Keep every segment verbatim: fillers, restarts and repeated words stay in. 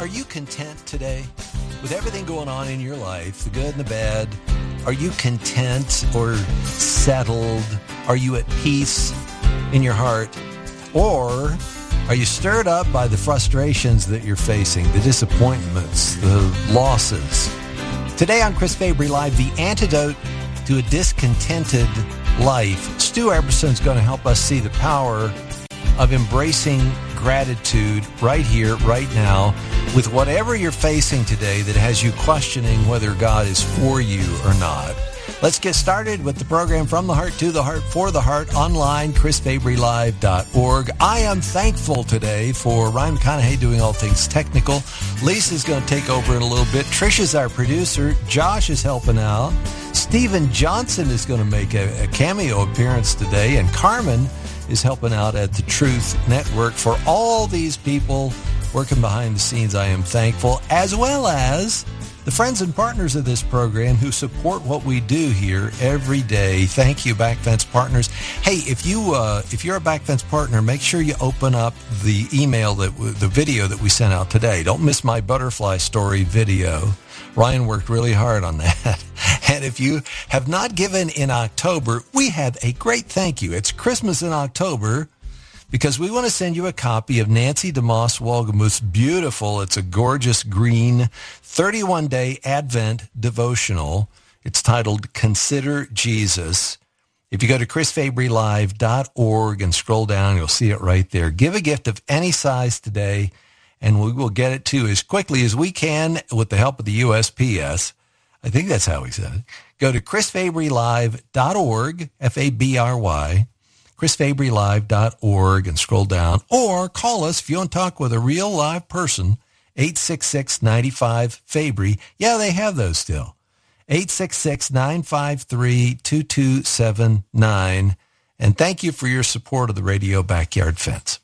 Are you content today with everything going on in your life, the good and the bad? Are you content or settled? Are you at peace in your heart? Or are you stirred up by the frustrations that you're facing, the disappointments, the losses? Today on Chris Fabry Live, the antidote to a discontented life. Stu Epperson's going to help us see the power of embracing gratitude right here, right now, with whatever you're facing today that has you questioning whether God is for you or not. Let's get started with the program From the Heart to the Heart for the Heart online, chris fabry live dot org. I am thankful today for Ryan McConaughey doing all things technical. Lisa's going to take over in a little bit. Trisha's our producer. Josh is helping out. Stephen Johnson is going to make a, a cameo appearance today, and Carmen is helping out at the Truth Network. For all these people working behind the scenes, I am thankful, as well as the friends and partners of this program who support what we do here every day. Thank you, Backfence Partners. Hey, if you uh, if you're a Backfence partner, make sure you open up the email that w- the video that we sent out today. Don't miss my butterfly story video. Ryan worked really hard on that. And if you have not given in October, we have a great thank you. It's Christmas in October because we want to send you a copy of Nancy DeMoss Wolgemuth's beautiful, it's a gorgeous green thirty-one day Advent devotional. It's titled Consider Jesus. If you go to chris fabry live dot org and scroll down, you'll see it right there. Give a gift of any size today, and we will get it to you as quickly as we can with the help of the U S P S. I think that's how he said it. Go to chris fabry live dot org, F A B R Y, chris fabry live dot org, and scroll down. Or call us if you want to talk with a real live person, eight six six, nine five, Fabry. Yeah, they have those still. eight six six, nine five three, two two seven nine. And thank you for your support of the Radio Backyard Fence.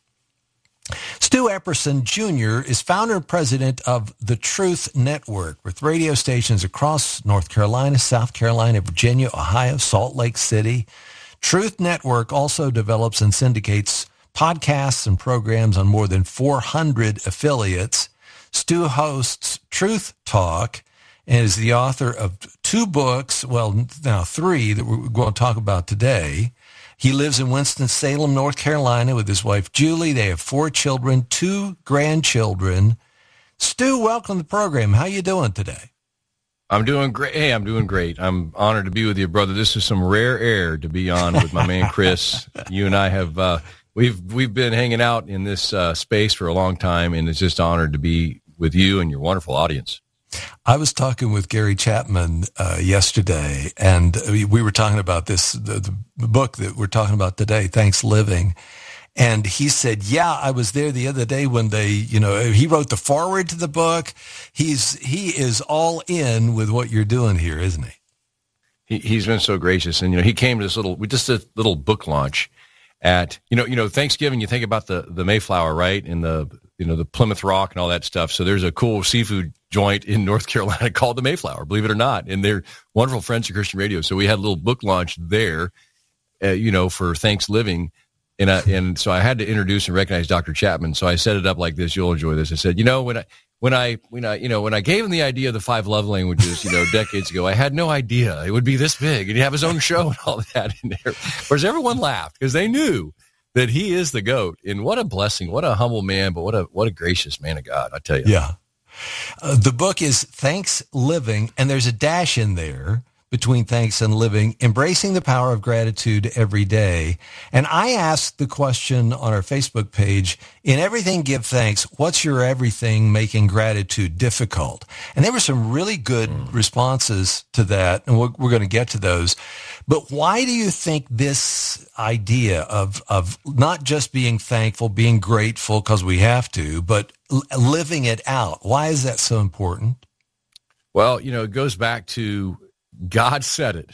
Stu Epperson Junior is founder and president of the Truth Network with radio stations across North Carolina, South Carolina, Virginia, Ohio, Salt Lake City. Truth Network also develops and syndicates podcasts and programs on more than four hundred affiliates. Stu hosts Truth Talk and is the author of two books, well, now three that we're going to talk about today. He lives in Winston-Salem, North Carolina with his wife, Julie. They have four children, two grandchildren. Stu, welcome to the program. How you doing today? I'm doing great. Hey, I'm doing great. I'm honored to be with you, brother. This is some rare air to be on with my man, Chris. You and I have, uh, we've, we've been hanging out in this uh, space for a long time, and it's just honored to be with you and your wonderful audience. I was talking with Gary Chapman uh, yesterday, and we were talking about this, the, the book that we're talking about today, Thanks Living. And he said, yeah, I was there the other day when they, you know, he wrote the foreword to the book. He's, he is all in with what you're doing here, isn't he? he he's been so gracious. And, you know, he came to this little, just a little book launch at, you know, you know, Thanksgiving, you think about the, the Mayflower, right? And the, you know, the Plymouth Rock and all that stuff. So there's a cool seafood joint in North Carolina called the Mayflower, believe it or not. And they're wonderful friends of Christian Radio. So we had a little book launch there, uh, you know, for Thanksgiving. And I, and so I had to introduce and recognize Doctor Chapman. So I set it up like this. You'll enjoy this. I said, you know, when I, when I, when I, you know, when I gave him the idea of the five love languages, you know, decades ago, I had no idea it would be this big and he'd have his own show and all that in there. Whereas everyone laughed because they knew that he is the GOAT. And what a blessing, what a humble man, but what a, what a gracious man of God, I tell you. Yeah. Uh, the book is Thanks Living, and there's a dash in there between thanks and living, embracing the power of gratitude every day. And I asked the question on our Facebook page, in everything give thanks, what's your everything making gratitude difficult? And there were some really good mm. responses to that, and we're, we're going to get to those. But why do you think this idea of, of not just being thankful, being grateful because we have to, but l- living it out, why is that so important? Well, you know, it goes back to God said it.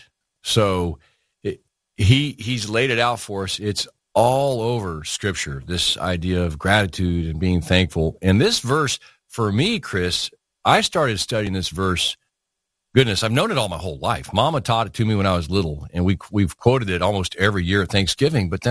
So it, he he's laid it out for us. It's all over Scripture, this idea of gratitude and being thankful. And this verse, for me, Chris, I started studying this verse, goodness, I've known it all my whole life. Mama taught it to me when I was little, and we, we've quoted it almost every year at Thanksgiving. But then